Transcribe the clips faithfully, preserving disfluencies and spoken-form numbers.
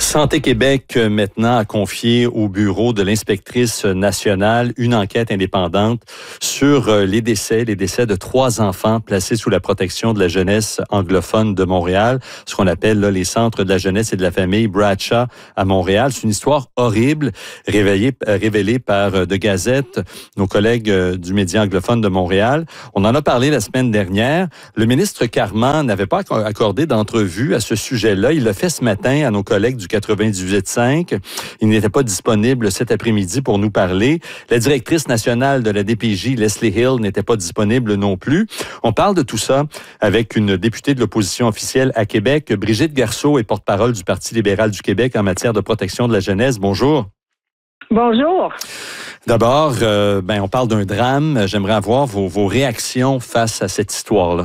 Santé Québec, maintenant, a confié au bureau de l'inspectrice nationale une enquête indépendante sur les décès, les décès de trois enfants placés sous la protection de la jeunesse anglophone de Montréal, ce qu'on appelle là, les centres de la jeunesse et de la famille Bradshaw à Montréal. C'est une histoire horrible révélée, révélée par The Gazette, nos collègues du média anglophone de Montréal. On en a parlé la semaine dernière. Le ministre Carman n'avait pas accordé d'entrevue à ce sujet-là. Il l'a fait ce matin à nos collègues du quatre-vingt-dix-huit virgule cinq. Il n'était pas disponible cet après-midi pour nous parler. La directrice nationale de la D P J, Leslie Hill, n'était pas disponible non plus. On parle de tout ça avec une députée de l'opposition officielle à Québec. Brigitte Garceau est porte-parole du Parti libéral du Québec en matière de protection de la jeunesse. Bonjour. Bonjour. D'abord, euh, ben, on parle d'un drame. J'aimerais avoir vos, vos réactions face à cette histoire-là.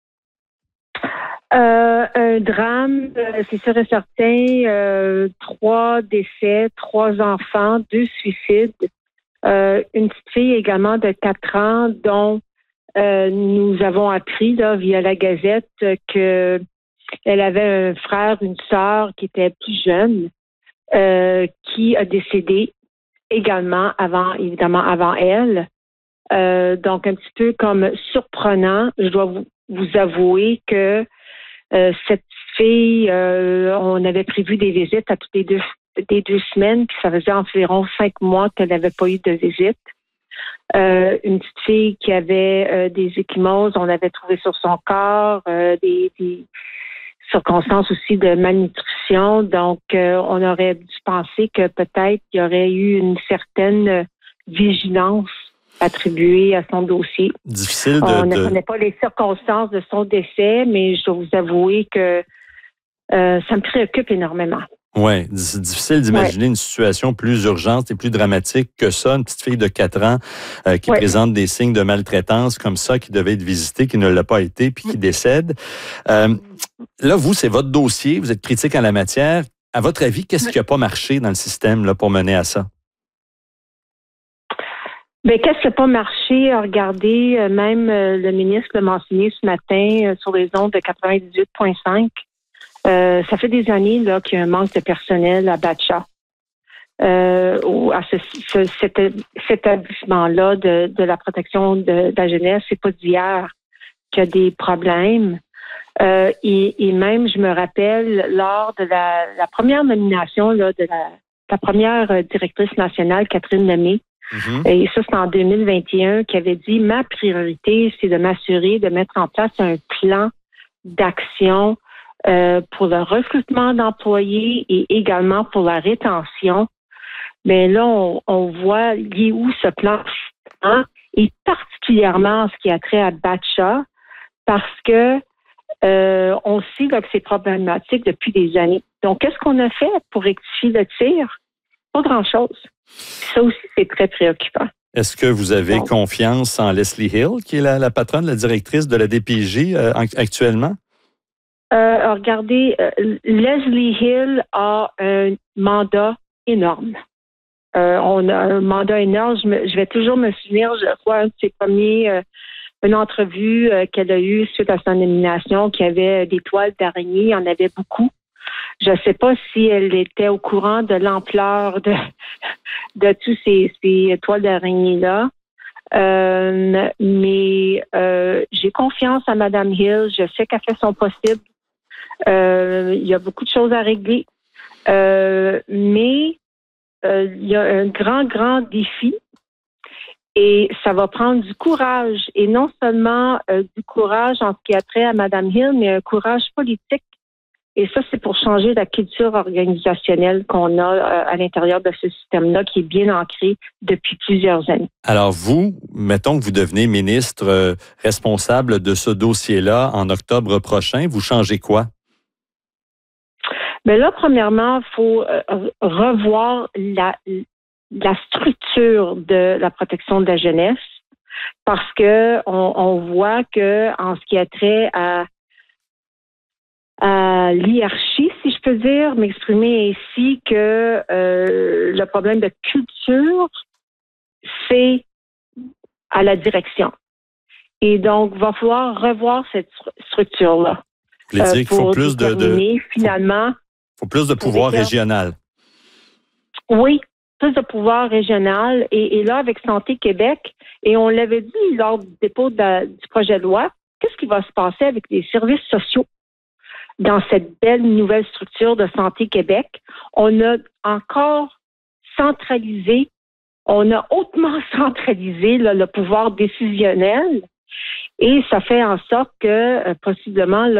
Euh, un drame, euh, c'est sûr et certain. Euh, trois décès, trois enfants, deux suicides. Euh, une petite fille également de quatre ans dont euh, nous avons appris là, via la Gazette que elle avait un frère, une sœur qui était plus jeune, euh, qui a décédé également avant, évidemment avant elle. Euh, donc un petit peu comme surprenant. Je dois vous, vous avouer que Euh, cette fille, euh, on avait prévu des visites à toutes les deux, les deux semaines, puis ça faisait environ cinq mois qu'elle n'avait pas eu de visite. Euh, une petite fille qui avait euh, des ecchymoses, on avait trouvé sur son corps, euh, des, des circonstances aussi de malnutrition. Donc, euh, on aurait dû penser que peut-être il y aurait eu une certaine vigilance attribué à son dossier. Difficile de... On ne de... connaît pas les circonstances de son décès, mais je dois vous avouer que euh, ça me préoccupe énormément. Oui, c'est difficile d'imaginer ouais. une situation plus urgente et plus dramatique que ça. Une petite fille de quatre ans euh, qui ouais. présente des signes de maltraitance comme ça, qui devait être visitée, qui ne l'a pas été, puis qui décède. Euh, là, vous, c'est votre dossier, vous êtes critique en la matière. À votre avis, qu'est-ce ouais. qui n'a pas marché dans le système là, pour mener à ça? Bien, qu'est-ce qui n'a pas marché? Regardez, euh, même euh, le ministre l'a mentionné ce matin euh, sur les ondes de quatre-vingt-dix-huit virgule cinq. Euh, ça fait des années là, qu'il y a un manque de personnel à Bradshaw. Euh, ou à ce, ce, cet, cet établissement-là de, de la protection de, de la jeunesse, c'est pas d'hier qu'il y a des problèmes. Euh, et, et même, je me rappelle, lors de la, la première nomination là, de la, la première directrice nationale, Catherine Lemay, Mm-hmm. Et ça, c'est en deux mille vingt et un qui avait dit « Ma priorité, c'est de m'assurer de mettre en place un plan d'action euh, pour le recrutement d'employés et également pour la rétention. » Mais là, on, on voit il est où ce plan hein, et particulièrement en ce qui a trait à Bradshaw, parce que euh, on sait là, que c'est problématique depuis des années. Donc, qu'est-ce qu'on a fait pour rectifier le tir? Pas grand-chose. Ça aussi, c'est très préoccupant. Est-ce que vous avez Donc, confiance en Leslie Hill, qui est la, la patronne, la directrice de la D P J euh, actuellement? Euh, regardez, euh, Leslie Hill a un mandat énorme. Euh, on a un mandat énorme. Je, me, je vais toujours me souvenir, je crois, un de ses premiers, euh, une entrevue euh, qu'elle a eue suite à sa nomination, qui avait des toiles d'araignée. Il y en avait beaucoup. Je ne sais pas si elle était au courant de l'ampleur de, de tous ces, ces toiles d'araignée-là. Euh, mais euh, j'ai confiance à Mme Hill. Je sais qu'elle fait son possible. Euh, il y a beaucoup de choses à régler. Euh, mais euh, il y a un grand, grand défi. Et ça va prendre du courage. Et non seulement euh, du courage en ce qui a trait à Mme Hill, mais un courage politique. Et ça, c'est pour changer la culture organisationnelle qu'on a euh, à l'intérieur de ce système-là, qui est bien ancré depuis plusieurs années. Alors vous, mettons que vous devenez ministre euh, responsable de ce dossier-là en octobre prochain, vous changez quoi? Bien là, premièrement, il faut euh, revoir la, la structure de la protection de la jeunesse, parce que on, on voit que en ce qui a trait à à l'hierarchie, si je peux dire, m'exprimer ainsi que euh, le problème de culture, c'est à la direction. Et donc, il va falloir revoir cette structure-là. Vous voulez dire qu'il faut plus de, de... Finalement, faut plus de pouvoir régional. Oui, plus de pouvoir régional. Et, et là, avec Santé Québec, et on l'avait dit lors du dépôt de, du projet de loi, qu'est-ce qui va se passer avec les services sociaux dans cette belle nouvelle structure de Santé Québec? On a encore centralisé, on a hautement centralisé là, le pouvoir décisionnel et ça fait en sorte que, euh, possiblement, là,